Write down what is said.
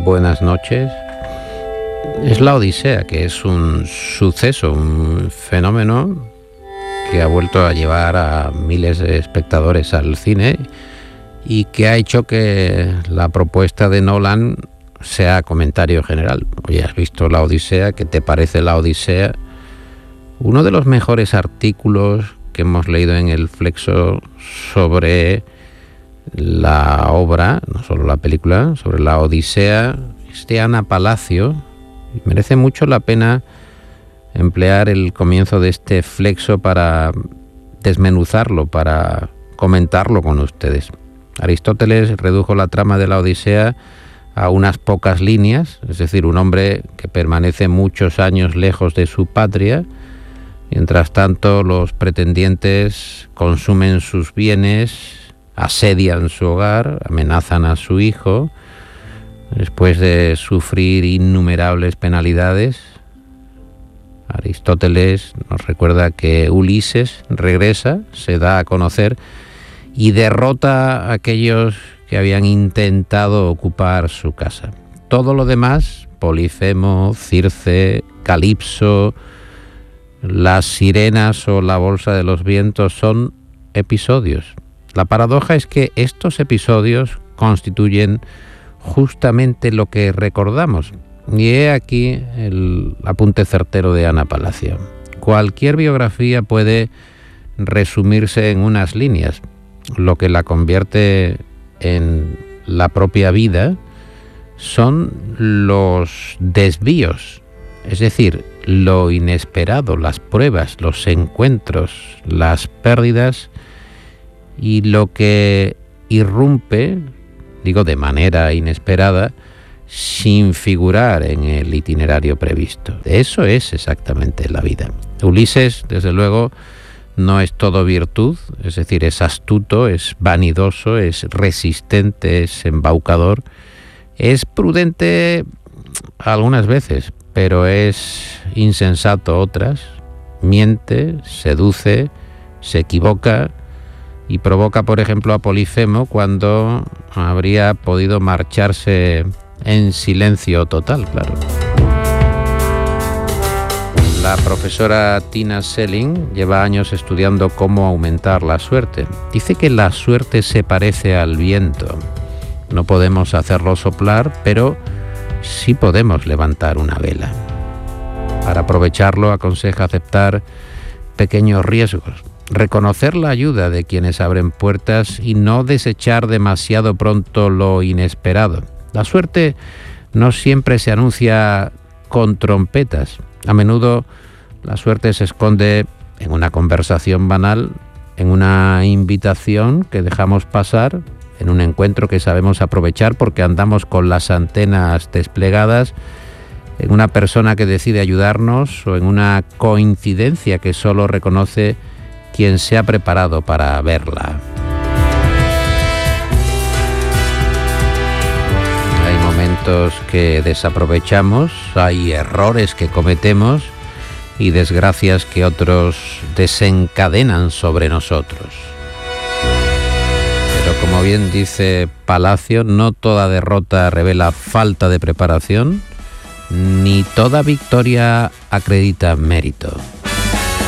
buenas noches. Es la Odisea, que es un suceso, un fenómeno que ha vuelto a llevar a miles de espectadores al cine y que ha hecho que la propuesta de Nolan sea comentario general. Oye, ¿has visto la Odisea? ¿Qué te parece la Odisea? Uno de los mejores artículos que hemos leído en el Flexo sobre la obra, no solo la película, sobre la Odisea, es de Ana Palacio. Merece mucho la pena emplear el comienzo de este Flexo para desmenuzarlo, para comentarlo con ustedes. Aristóteles redujo la trama de la Odisea a unas pocas líneas, es decir, un hombre que permanece muchos años lejos de su patria. Mientras tanto, los pretendientes consumen sus bienes, asedian su hogar, amenazan a su hijo. Después de sufrir innumerables penalidades, Aristóteles nos recuerda que Ulises regresa, se da a conocer y derrota a aquellos que habían intentado ocupar su casa. Todo lo demás, Polifemo, Circe, Calipso, las sirenas o la bolsa de los vientos, son episodios. La paradoja es que estos episodios constituyen justamente lo que recordamos. Y he aquí el apunte certero de Ana Palacio. Cualquier biografía puede resumirse en unas líneas. Lo que la convierte en la propia vida son los desvíos, es decir, lo inesperado, las pruebas, los encuentros, las pérdidas y lo que irrumpe, digo de manera inesperada, sin figurar en el itinerario previsto. Eso es exactamente la vida. Ulises, desde luego, no es todo virtud, es decir, es astuto, es vanidoso, es resistente, es embaucador, es prudente algunas veces, pero es insensato otras, miente, seduce, se equivoca y provoca, por ejemplo, a Polifemo cuando habría podido marcharse en silencio total, claro. La profesora Tina Selling lleva años estudiando cómo aumentar la suerte. Dice que la suerte se parece al viento. No podemos hacerlo soplar, pero sí podemos levantar una vela. Para aprovecharlo, aconseja aceptar pequeños riesgos, reconocer la ayuda de quienes abren puertas y no desechar demasiado pronto lo inesperado. La suerte no siempre se anuncia con trompetas. A menudo la suerte se esconde en una conversación banal, en una invitación que dejamos pasar, en un encuentro que sabemos aprovechar porque andamos con las antenas desplegadas, en una persona que decide ayudarnos o en una coincidencia que solo reconoce quien se ha preparado para verla. Hay momentos que desaprovechamos, hay errores que cometemos y desgracias que otros desencadenan sobre nosotros. Pero como bien dice Palacio, no toda derrota revela falta de preparación, ni toda victoria acredita mérito.